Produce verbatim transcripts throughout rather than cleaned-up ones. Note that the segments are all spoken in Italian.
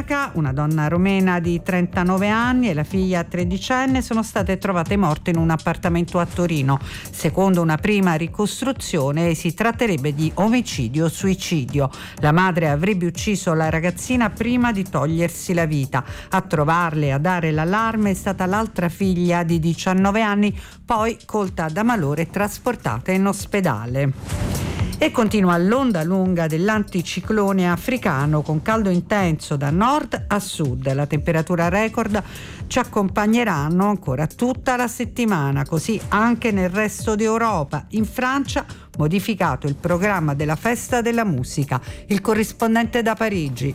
cronaca, una donna romena di trentanove anni e la figlia tredicenne sono state trovate morte in un appartamento a Torino. Secondo una prima ricostruzione si tratterebbe di omicidio o suicidio. La madre avrebbe ucciso la ragazzina prima di togliersi la vita. A trovarle e a dare l'allarme è stata l'altra figlia di diciannove anni, poi colta da malore e trasportata in ospedale. E continua l'onda lunga dell'anticiclone africano con caldo intenso da nord a sud. La temperatura record ci accompagneranno ancora tutta la settimana, così anche nel resto d'Europa. In Francia modificato il programma della festa della musica. Il corrispondente da Parigi.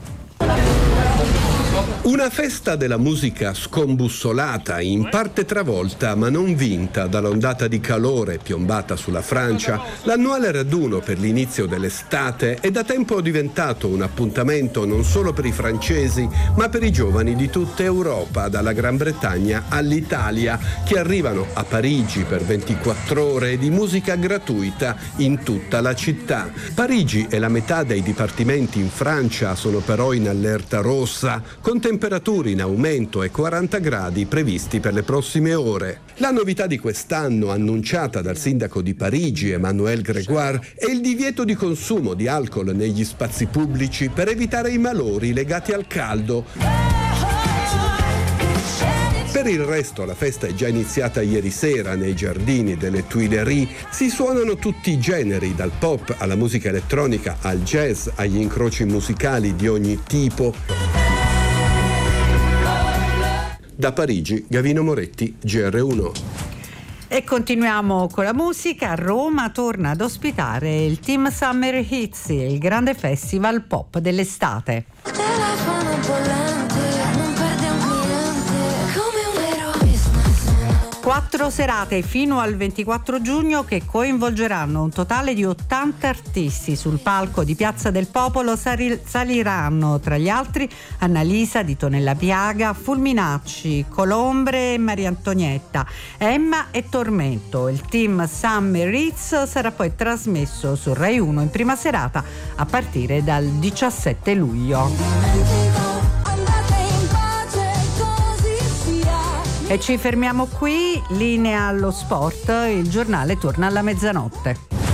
Una festa della musica scombussolata, in parte travolta ma non vinta dall'ondata di calore piombata sulla Francia. L'annuale raduno per l'inizio dell'estate è da tempo diventato un appuntamento non solo per i francesi ma per i giovani di tutta Europa, dalla Gran Bretagna all'Italia, che arrivano a Parigi per ventiquattro ore di musica gratuita in tutta la città. Parigi e la metà dei dipartimenti in Francia sono però in allerta rossa, con temperature in aumento e quaranta gradi previsti per le prossime ore. La novità di quest'anno, annunciata dal sindaco di Parigi, Emmanuel Grégoire, è il divieto di consumo di alcol negli spazi pubblici per evitare i malori legati al caldo. Per il resto la festa è già iniziata ieri sera nei giardini delle Tuileries. Si suonano tutti i generi, dal pop alla musica elettronica al jazz, agli incroci musicali di ogni tipo. Da Parigi, Gavino Moretti, G R uno. E continuiamo con la musica. Roma torna ad ospitare il Team Summer Hits, il grande festival pop dell'estate. Telefono bollente, non perde un cliente, come un vero business. Quattro serate fino al ventiquattro giugno che coinvolgeranno un totale di ottanta artisti. Sul palco di Piazza del Popolo sali- saliranno tra gli altri Annalisa di Tonella Piaga, Fulminacci, Colombre e Maria Antonietta, Emma e Tormento. Il Team Summer Hits sarà poi trasmesso su Rai uno in prima serata a partire dal diciassette luglio. E ci fermiamo qui, linea allo sport, il giornale torna alla mezzanotte.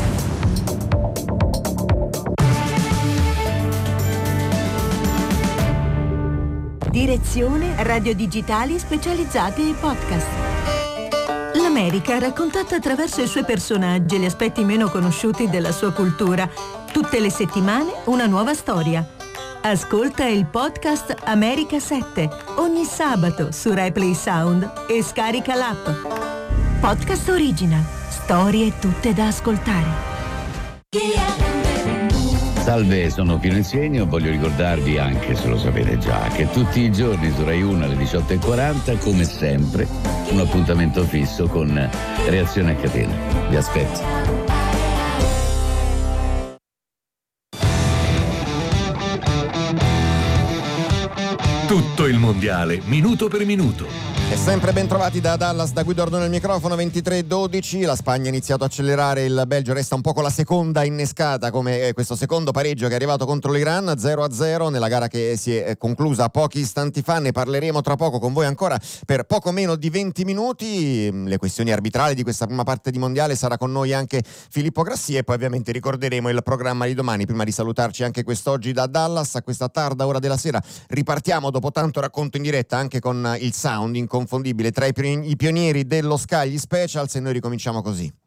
Direzione Radio Digitali specializzati in podcast. L'America raccontata attraverso i suoi personaggi e gli aspetti meno conosciuti della sua cultura. Tutte le settimane una nuova storia. Ascolta il podcast America sette ogni sabato su Replay Sound e scarica l'app. Podcast Original. Storie tutte da ascoltare. Salve, sono Pino Insegno. Voglio ricordarvi, anche se lo sapete già, che tutti i giorni su Rai uno alle diciotto e quaranta, come sempre, un appuntamento fisso con Reazione a Catena. Vi aspetto. Tutto il mondiale, minuto per minuto. E sempre ben trovati da Dallas, da Guido Ordone al microfono. Ventitré dodici, la Spagna ha iniziato a accelerare, il Belgio resta un po' con la seconda innescata, come questo secondo pareggio che è arrivato contro l'Iran, zero a zero nella gara che si è conclusa pochi istanti fa. Ne parleremo tra poco con voi ancora per poco meno di venti minuti. Le questioni arbitrali di questa prima parte di mondiale, sarà con noi anche Filippo Grassi e poi ovviamente ricorderemo il programma di domani. Prima di salutarci anche quest'oggi da Dallas, a questa tarda ora della sera ripartiamo dopo tanto racconto in diretta anche con il sound inconfondibile tra i pionieri dello Sky, gli Specials, e noi ricominciamo così.